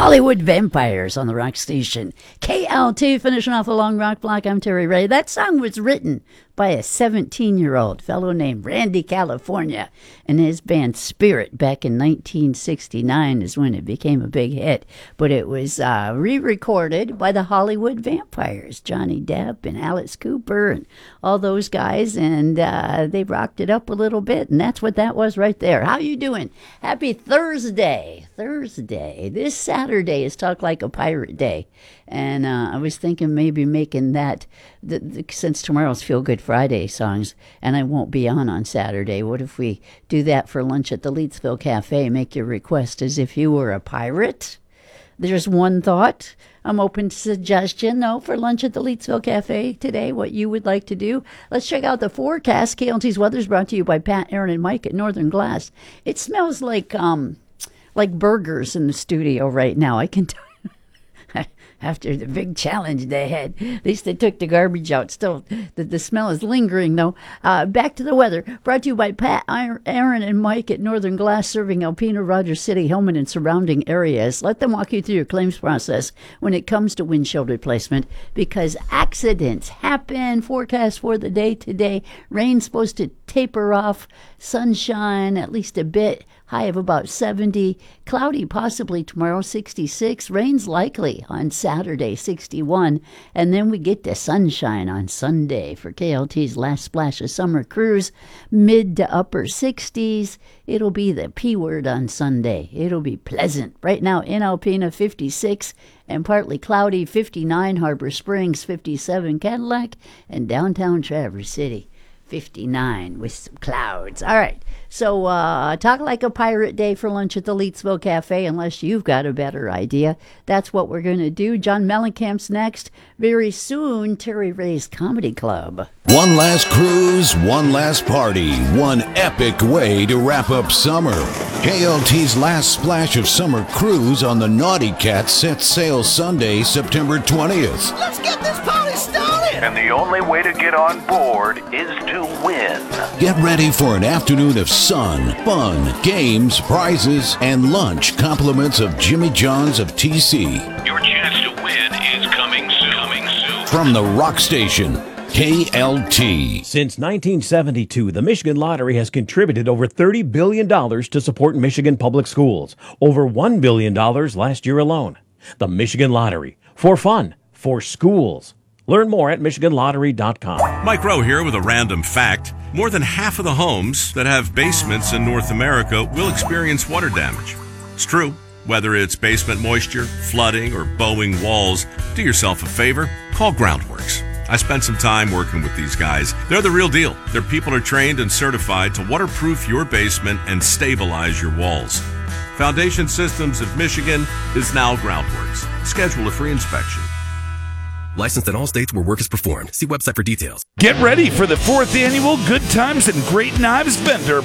Hollywood Vampires on the rock station. KLT finishing off the long rock block. I'm Terry Ray. That song was written by a 17-year-old fellow named Randy California and his band Spirit back in 1969 is when it became a big hit. But it was re-recorded by the Hollywood Vampires, Johnny Depp and Alice Cooper and all those guys, and they rocked it up a little bit, and that's what that was right there. How you doing? Happy Thursday. This Saturday is Talk Like a Pirate Day, and I was thinking maybe making that, since tomorrow's Feel Good Friday songs, and I won't be on Saturday, what if we do that for lunch at the Leetsville Cafe? Make your request as if you were a pirate. There's one thought. I'm open to suggestion, though, for lunch at the Leetsville Cafe today, what you would like to do. Let's check out the forecast. KLT's weather is brought to you by Pat, Aaron, and Mike at Northern Glass. It smells like burgers in the studio right now. I can tell you. After the big challenge they had. At least they took the garbage out. Still, the smell is lingering, though. Back to the weather. Brought to you by Pat, Aaron, and Mike at Northern Glass, serving Alpena, Rogers City, Hillman, and surrounding areas. Let them walk you through your claims process when it comes to windshield replacement, because accidents happen. Forecast for the day today. Rain's supposed to taper off. Sunshine, at least a bit. High of about 70. Cloudy possibly tomorrow, 66. Rain's likely on Saturday, 61. And then we get the sunshine on Sunday for KLT's last splash of summer cruise. Mid to upper 60s. It'll be the P word on Sunday. It'll be pleasant. Right now in Alpena, 56 and partly cloudy, 59. Harbor Springs, 57. Cadillac, and downtown Traverse City, 59 with some clouds. All right. So Talk Like a Pirate Day for lunch at the Leetsville Cafe, unless you've got a better idea. That's what we're going to do. John Mellencamp's next. Very soon, Terry Ray's Comedy Club. One last cruise, one last party, one epic way to wrap up summer. KLT's last splash of summer cruise on the Naughty Cat sets sail Sunday, September 20th. Let's get this party started! And the only way to get on board is to win. Get ready for an afternoon of sun, fun, games, prizes, and lunch. Compliments of Jimmy John's of TC. Your chance to win is coming soon. From the rock station, KLT. Since 1972, the Michigan Lottery has contributed over $30 billion to support Michigan public schools. Over $1 billion last year alone. The Michigan Lottery. For fun. For schools. Learn more at MichiganLottery.com. Mike Rowe here with a random fact. More than half of the homes that have basements in North America will experience water damage. It's true. Whether it's basement moisture, flooding, or bowing walls, do yourself a favor. Call Groundworks. I spent some time working with these guys. They're the real deal. Their people are trained and certified to waterproof your basement and stabilize your walls. Foundation Systems of Michigan is now Groundworks. Schedule a free inspection. Licensed in all states where work is performed. See website for details. Get ready for the 4th annual Good Times and Great Knives Vendor